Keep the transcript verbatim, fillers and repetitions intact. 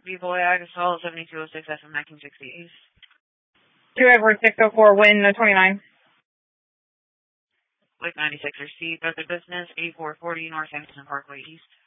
B-Boy, Agasol, seventy-two oh six F M nineteen sixty East. two Edward six oh four, Win twenty-nine. Lake ninety-six, receive other business, eighty-four forty North Hampton Parkway East.